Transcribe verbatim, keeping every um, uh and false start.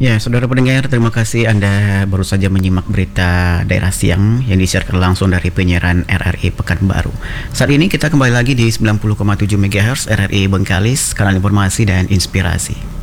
Ya, saudara pendengar, terima kasih Anda baru saja menyimak berita daerah siang yang disiarkan langsung dari penyiaran R R I Pekanbaru. Saat ini kita kembali lagi di sembilan puluh koma tujuh MHz R R I Bengkalis, kanal informasi dan inspirasi.